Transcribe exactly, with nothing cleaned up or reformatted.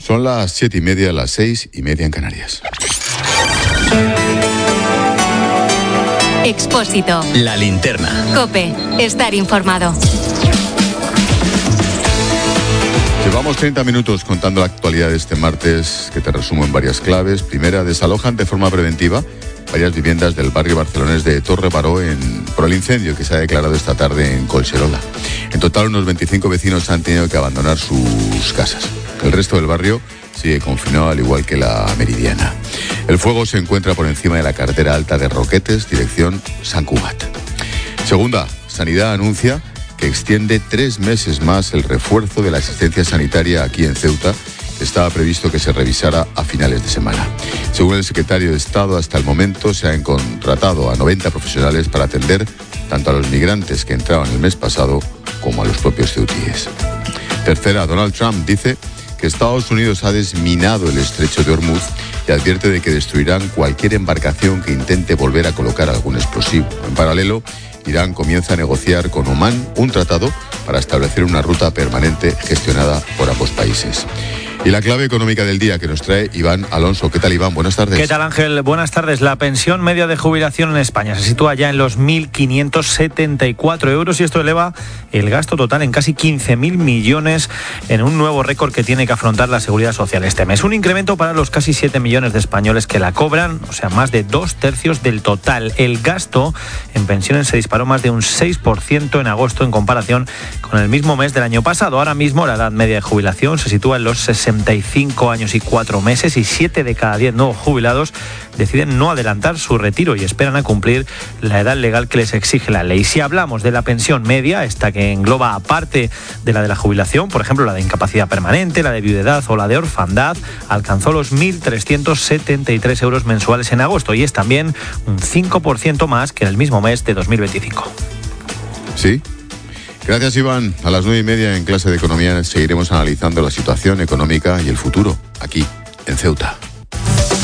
Son las siete y media, las seis y media en Canarias. Expósito. La linterna. COPE. Estar informado. Llevamos treinta minutos contando la actualidad de este martes, que te resumo en varias claves. Primera, desalojan de forma preventiva varias viviendas del barrio barcelonés de Torre Baró en, por el incendio que se ha declarado esta tarde en Collserola. En total, unos veinticinco vecinos han tenido que abandonar sus casas. El resto del barrio sigue confinado, al igual que la Meridiana. El fuego se encuentra por encima de la carretera alta de Roquetes, dirección Sant Cugat. Segunda, Sanidad anuncia que extiende tres meses más el refuerzo de la asistencia sanitaria aquí en Ceuta, que estaba previsto que se revisara a finales de semana. Según el secretario de Estado, hasta el momento se han contratado a noventa profesionales para atender tanto a los migrantes que entraban el mes pasado como a los propios ceutíes. Tercera, Donald Trump dice que Estados Unidos ha desminado el estrecho de Hormuz y advierte de que destruirán cualquier embarcación que intente volver a colocar algún explosivo. En paralelo, Irán comienza a negociar con Omán un tratado para establecer una ruta permanente gestionada por ambos países. Y la clave económica del día que nos trae Iván Alonso. ¿Qué tal, Iván? Buenas tardes. ¿Qué tal, Ángel? Buenas tardes. La pensión media de jubilación en España se sitúa ya en los mil quinientos setenta y cuatro euros y esto eleva el gasto total en casi quince mil millones en un nuevo récord que tiene que afrontar la Seguridad Social este mes. Un incremento para los casi siete millones de españoles que la cobran, o sea, más de dos tercios del total. El gasto en pensiones se disparó más de un seis por ciento en agosto en comparación con el mismo mes del año pasado. Ahora mismo la edad media de jubilación se sitúa en los sesenta y cinco años y cuatro meses y siete de cada diez nuevos jubilados deciden no adelantar su retiro y esperan a cumplir la edad legal que les exige la ley. Si hablamos de la pensión media, esta que engloba aparte de la de la jubilación, por ejemplo la de incapacidad permanente, la de viudedad o la de orfandad, alcanzó los mil trescientos setenta y tres euros mensuales en agosto y es también un cinco por ciento más que en el mismo mes de dos mil veinticinco. ¿Sí? Gracias, Iván. A las nueve y media en clase de economía seguiremos analizando la situación económica y el futuro aquí en Ceuta.